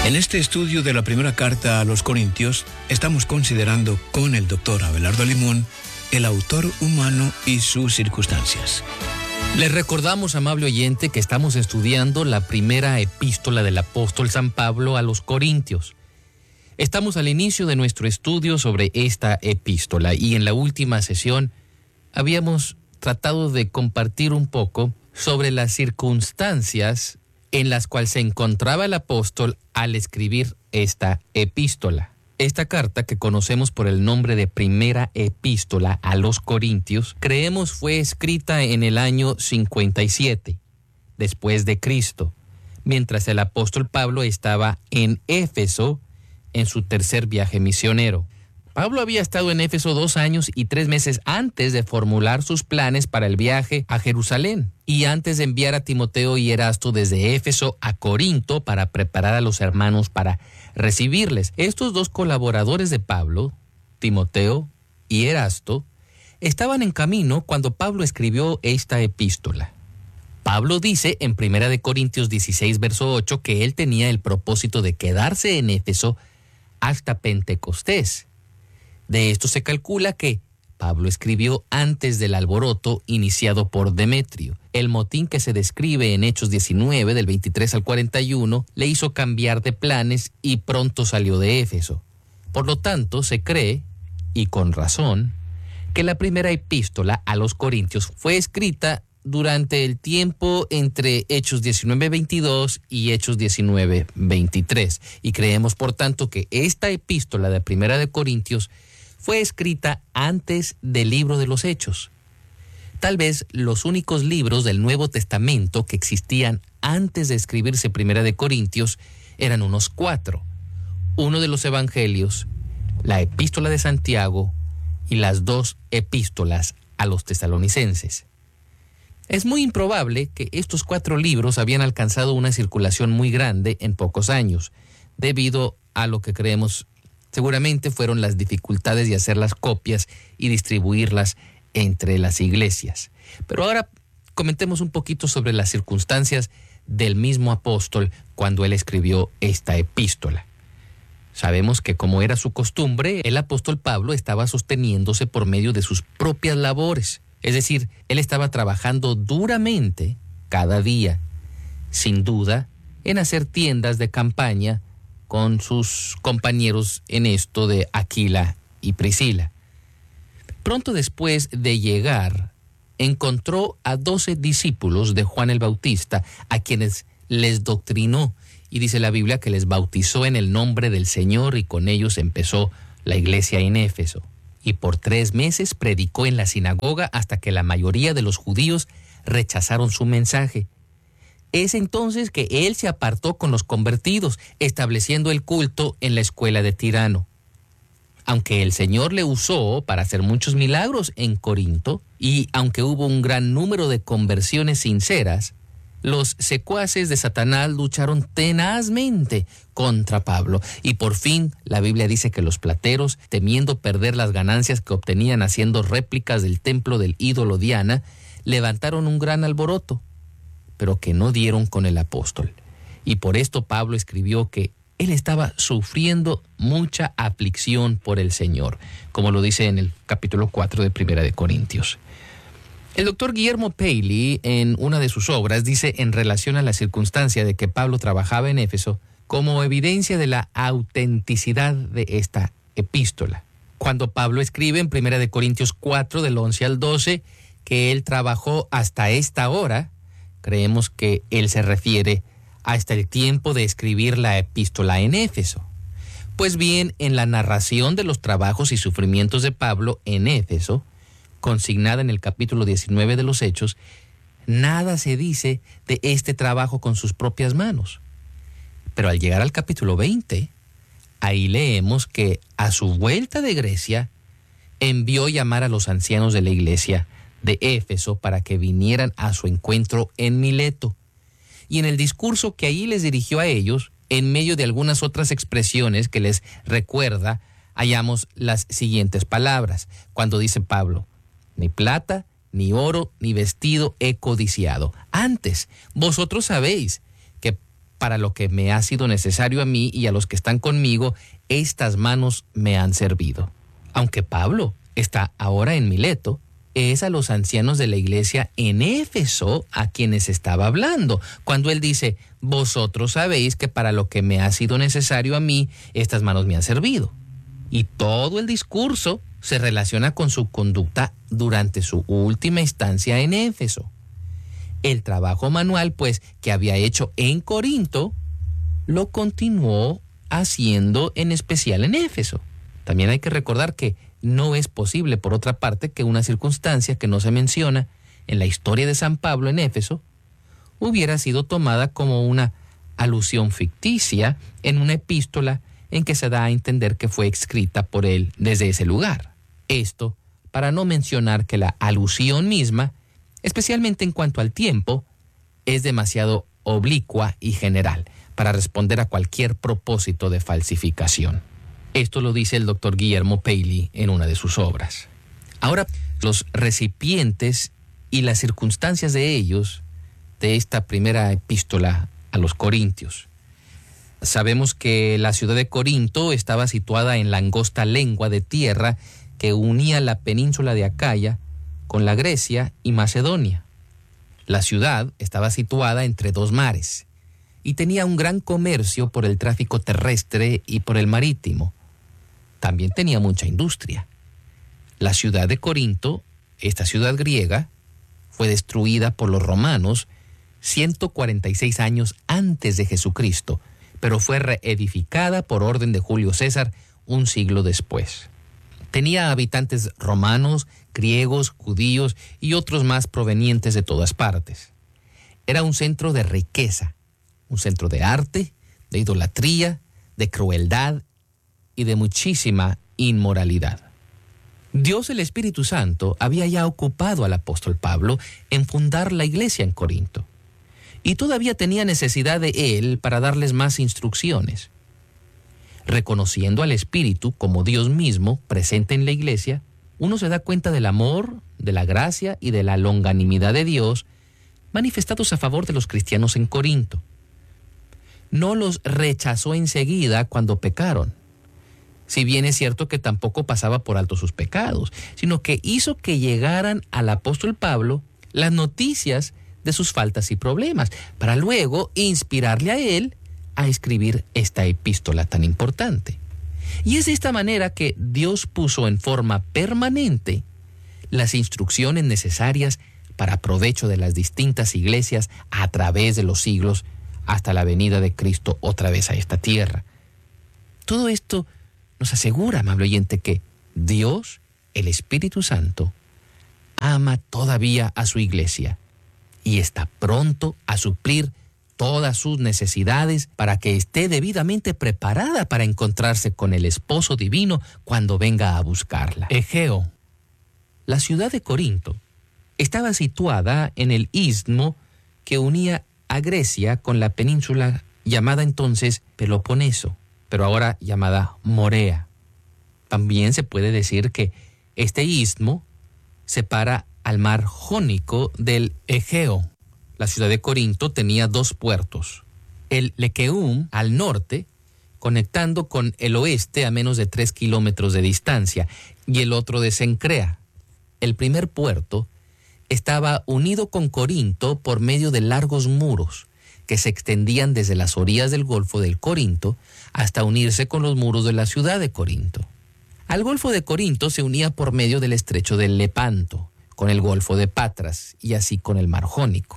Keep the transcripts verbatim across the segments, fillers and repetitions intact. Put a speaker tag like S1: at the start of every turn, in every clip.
S1: En este estudio de la primera carta a los Corintios, estamos considerando con el doctor Abelardo Limón el autor humano y sus circunstancias.
S2: Les recordamos, amable oyente, que estamos estudiando la primera epístola del apóstol San Pablo a los Corintios. Estamos al inicio de nuestro estudio sobre esta epístola y en la última sesión habíamos tratado de compartir un poco sobre las circunstancias en las cuales se encontraba el apóstol al escribir esta epístola. Esta carta, que conocemos por el nombre de Primera Epístola a los Corintios, creemos fue escrita en el año cincuenta y siete, después de Cristo, mientras el apóstol Pablo estaba en Éfeso en su tercer viaje misionero. Pablo había estado en Éfeso dos años y tres meses antes de formular sus planes para el viaje a Jerusalén y antes de enviar a Timoteo y Erasto desde Éfeso a Corinto para preparar a los hermanos para recibirles. Estos dos colaboradores de Pablo, Timoteo y Erasto, estaban en camino cuando Pablo escribió esta epístola. Pablo dice en Primera de Corintios dieciséis, verso ocho, que él tenía el propósito de quedarse en Éfeso hasta Pentecostés. De esto se calcula que Pablo escribió antes del alboroto iniciado por Demetrio. El motín que se describe en Hechos diecinueve, del veintitrés al cuarenta y uno, le hizo cambiar de planes y pronto salió de Éfeso. Por lo tanto, se cree, y con razón, que la primera epístola a los Corintios fue escrita durante el tiempo entre Hechos diecinueve, veintidós y Hechos diecinueve, veintitrés. Y creemos, por tanto, que esta epístola de Primera de Corintios fue escrita antes del libro de los Hechos. Tal vez los únicos libros del Nuevo Testamento que existían antes de escribirse Primera de Corintios eran unos cuatro. Uno de los Evangelios, la Epístola de Santiago y las dos epístolas a los tesalonicenses. Es muy improbable que estos cuatro libros habían alcanzado una circulación muy grande en pocos años, debido a lo que creemos seguramente fueron las dificultades de hacer las copias y distribuirlas entre las iglesias. Pero ahora comentemos un poquito sobre las circunstancias del mismo apóstol cuando él escribió esta epístola. Sabemos que, como era su costumbre, el apóstol Pablo estaba sosteniéndose por medio de sus propias labores. Es decir, él estaba trabajando duramente cada día, sin duda, en hacer tiendas de campaña con sus compañeros en esto de Aquila y Priscila. Pronto después de llegar, encontró a doce discípulos de Juan el Bautista, a quienes les doctrinó, y dice la Biblia que les bautizó en el nombre del Señor, y con ellos empezó la iglesia en Éfeso. Y por tres meses predicó en la sinagoga hasta que la mayoría de los judíos rechazaron su mensaje. Es entonces que él se apartó con los convertidos, estableciendo el culto en la escuela de Tirano. Aunque el Señor le usó para hacer muchos milagros en Corinto, y aunque hubo un gran número de conversiones sinceras, los secuaces de Satanás lucharon tenazmente contra Pablo. Y por fin, la Biblia dice que los plateros, temiendo perder las ganancias que obtenían haciendo réplicas del templo del ídolo Diana, levantaron un gran alboroto, pero que no dieron con el apóstol. Y por esto Pablo escribió que él estaba sufriendo mucha aflicción por el Señor, como lo dice en el capítulo cuatro de Primera de Corintios. El doctor Guillermo Paley, en una de sus obras, dice en relación a la circunstancia de que Pablo trabajaba en Éfeso, como evidencia de la autenticidad de esta epístola. Cuando Pablo escribe en Primera de Corintios cuatro, del once al doce, que él trabajó hasta esta hora, creemos que él se refiere hasta el tiempo de escribir la epístola en Éfeso. Pues bien, en la narración de los trabajos y sufrimientos de Pablo en Éfeso, consignada en el capítulo diecinueve de los Hechos, nada se dice de este trabajo con sus propias manos. Pero al llegar al capítulo veinte, ahí leemos que a su vuelta de Grecia, envió llamar a los ancianos de la iglesia de Éfeso para que vinieran a su encuentro en Mileto. Y en el discurso que ahí les dirigió a ellos, en medio de algunas otras expresiones que les recuerda, hallamos las siguientes palabras. Cuando dice Pablo: ni plata, ni oro, ni vestido he codiciado. Antes, vosotros sabéis que para lo que me ha sido necesario a mí y a los que están conmigo, estas manos me han servido. Aunque Pablo está ahora en Mileto, es a los ancianos de la iglesia en Éfeso a quienes estaba hablando, cuando él dice, vosotros sabéis que para lo que me ha sido necesario a mí, estas manos me han servido. Y todo el discurso se relaciona con su conducta durante su última estancia en Éfeso. El trabajo manual, pues, que había hecho en Corinto, lo continuó haciendo en especial en Éfeso. También hay que recordar que no es posible, por otra parte, que una circunstancia que no se menciona en la historia de San Pablo en Éfeso hubiera sido tomada como una alusión ficticia en una epístola en que se da a entender que fue escrita por él desde ese lugar. Esto para no mencionar que la alusión misma, especialmente en cuanto al tiempo, es demasiado oblicua y general para responder a cualquier propósito de falsificación. Esto lo dice el doctor Guillermo Paley en una de sus obras. Ahora, los recipientes y las circunstancias de ellos, de esta primera epístola a los Corintios. Sabemos que la ciudad de Corinto estaba situada en la angosta lengua de tierra que unía la península de Acaya con la Grecia y Macedonia. La ciudad estaba situada entre dos mares y tenía un gran comercio por el tráfico terrestre y por el marítimo. También tenía mucha industria. La ciudad de Corinto, esta ciudad griega, fue destruida por los romanos ciento cuarenta y seis años antes de Jesucristo, pero fue reedificada por orden de Julio César un siglo después. Tenía habitantes romanos, griegos, judíos y otros más provenientes de todas partes. Era un centro de riqueza, un centro de arte, de idolatría, de crueldad y de muchísima inmoralidad. Dios el Espíritu Santo había ya ocupado al apóstol Pablo en fundar la iglesia en Corinto, y todavía tenía necesidad de él para darles más instrucciones. Reconociendo al Espíritu como Dios mismo presente en la iglesia, uno se da cuenta del amor, de la gracia y de la longanimidad de Dios manifestados a favor de los cristianos en Corinto. No los rechazó enseguida cuando pecaron, si bien es cierto que tampoco pasaba por alto sus pecados, sino que hizo que llegaran al apóstol Pablo las noticias de sus faltas y problemas, para luego inspirarle a él a escribir esta epístola tan importante. Y es de esta manera que Dios puso en forma permanente las instrucciones necesarias para provecho de las distintas iglesias a través de los siglos hasta la venida de Cristo otra vez a esta tierra. Todo esto nos asegura, amable oyente, que Dios, el Espíritu Santo, ama todavía a su iglesia y está pronto a suplir todas sus necesidades para que esté debidamente preparada para encontrarse con el esposo divino cuando venga a buscarla. Egeo. La ciudad de Corinto estaba situada en el istmo que unía a Grecia con la península llamada entonces Peloponeso, pero ahora llamada Morea. También se puede decir que este istmo separa al mar Jónico del Egeo. La ciudad de Corinto tenía dos puertos, el Lequeum al norte, conectando con el oeste a menos de tres kilómetros de distancia, y el otro de Cencrea. El primer puerto estaba unido con Corinto por medio de largos muros que se extendían desde las orillas del Golfo del Corinto hasta unirse con los muros de la ciudad de Corinto. Al Golfo de Corinto se unía por medio del estrecho del Lepanto, con el Golfo de Patras y así con el Mar Jónico.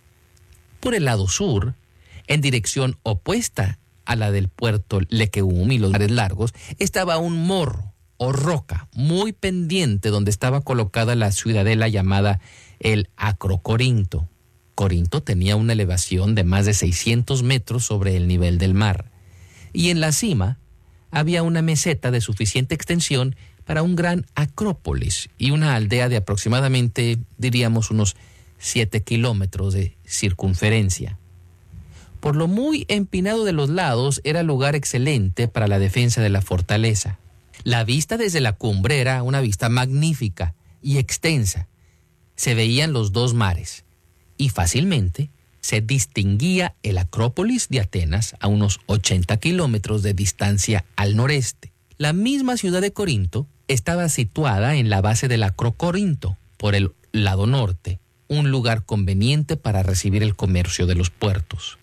S2: Por el lado sur, en dirección opuesta a la del puerto Lequeum y los mares largos, estaba un morro o roca muy pendiente donde estaba colocada la ciudadela llamada el Acrocorinto. Corinto tenía una elevación de más de seiscientos metros sobre el nivel del mar, y en la cima había una meseta de suficiente extensión para un gran acrópolis y una aldea de aproximadamente, diríamos, unos siete kilómetros de circunferencia. Por lo muy empinado de los lados, era lugar excelente para la defensa de la fortaleza. La vista desde la cumbre era una vista magnífica y extensa. Se veían los dos mares y fácilmente se distinguía el Acrópolis de Atenas a unos ochenta kilómetros de distancia al noreste. La misma ciudad de Corinto estaba situada en la base del Acrocorinto, por el lado norte, un lugar conveniente para recibir el comercio de los puertos.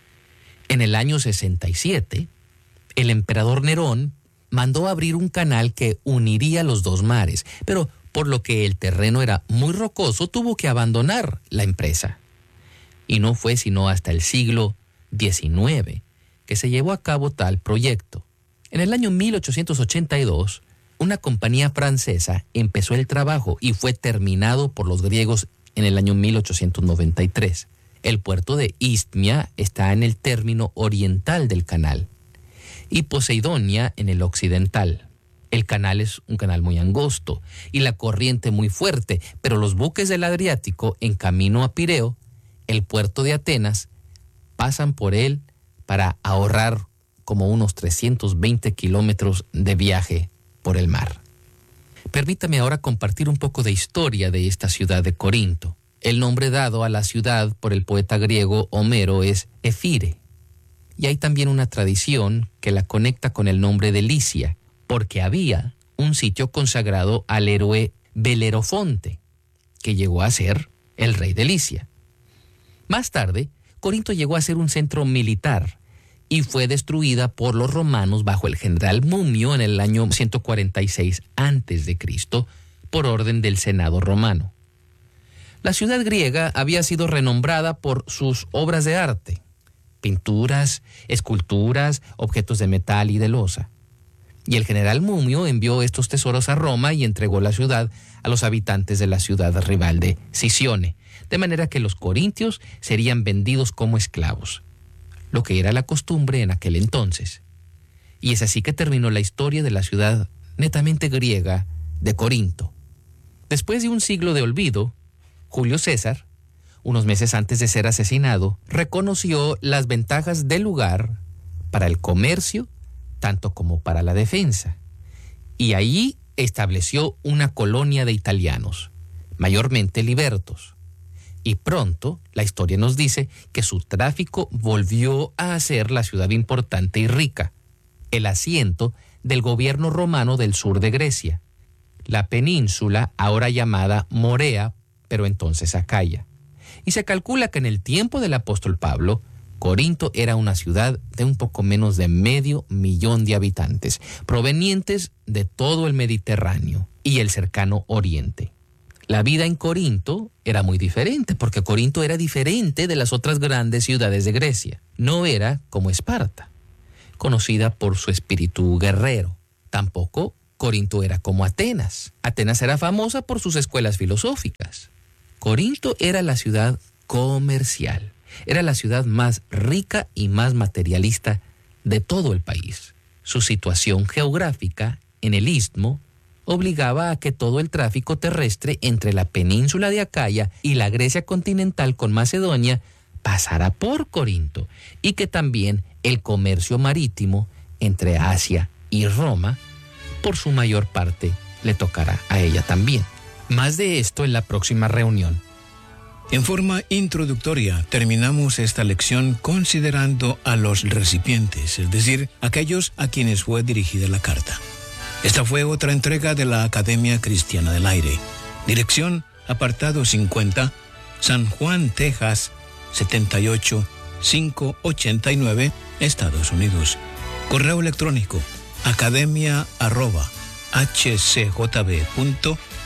S2: En el año sesenta y siete, el emperador Nerón mandó abrir un canal que uniría los dos mares, pero por lo que el terreno era muy rocoso, tuvo que abandonar la empresa. Y no fue sino hasta el siglo diecinueve que se llevó a cabo tal proyecto. En el año mil ochocientos ochenta y dos, una compañía francesa empezó el trabajo y fue terminado por los griegos en el año mil ochocientos noventa y tres. El puerto de Istmia está en el término oriental del canal y Poseidonia en el occidental. El canal es un canal muy angosto y la corriente muy fuerte, pero los buques del Adriático en camino a Pireo, el puerto de Atenas, pasan por él para ahorrar como unos trescientos veinte kilómetros de viaje por el mar. Permítame ahora compartir un poco de historia de esta ciudad de Corinto. El nombre dado a la ciudad por el poeta griego Homero es Efire. Y hay también una tradición que la conecta con el nombre de Licia, porque había un sitio consagrado al héroe Belerofonte, que llegó a ser el rey de Licia. Más tarde, Corinto llegó a ser un centro militar y fue destruida por los romanos bajo el general Mumio en el año ciento cuarenta y seis antes de Cristo por orden del Senado romano. La ciudad griega había sido renombrada por sus obras de arte, pinturas, esculturas, objetos de metal y de loza. Y el general Mumio envió estos tesoros a Roma y entregó la ciudad a los habitantes de la ciudad rival de Sicione, de manera que los corintios serían vendidos como esclavos, lo que era la costumbre en aquel entonces. Y es así que terminó la historia de la ciudad netamente griega de Corinto. Después de un siglo de olvido, Julio César, unos meses antes de ser asesinado, reconoció las ventajas del lugar para el comercio, tanto como para la defensa, y allí estableció una colonia de italianos, mayormente libertos. Y pronto, la historia nos dice que su tráfico volvió a ser la ciudad importante y rica, el asiento del gobierno romano del sur de Grecia, la península ahora llamada Morea, pero entonces Acaya. Y se calcula que en el tiempo del apóstol Pablo, Corinto era una ciudad de un poco menos de medio millón de habitantes, provenientes de todo el Mediterráneo y el cercano Oriente. La vida en Corinto era muy diferente, porque Corinto era diferente de las otras grandes ciudades de Grecia. No era como Esparta, conocida por su espíritu guerrero. Tampoco Corinto era como Atenas. Atenas era famosa por sus escuelas filosóficas. Corinto era la ciudad comercial. Era la ciudad más rica y más materialista de todo el país. Su situación geográfica en el istmo obligaba a que todo el tráfico terrestre entre la península de Acaya y la Grecia continental con Macedonia pasara por Corinto, y que también el comercio marítimo entre Asia y Roma, por su mayor parte, le tocará a ella también. Más de esto en la próxima reunión.
S1: En forma introductoria, terminamos esta lección considerando a los recipientes, es decir, aquellos a quienes fue dirigida la carta. Esta fue otra entrega de la Academia Cristiana del Aire. Dirección, apartado cincuenta, San Juan, Texas, setenta y ocho mil quinientos ochenta y nueve, Estados Unidos. Correo electrónico, academia arroba h c j b punto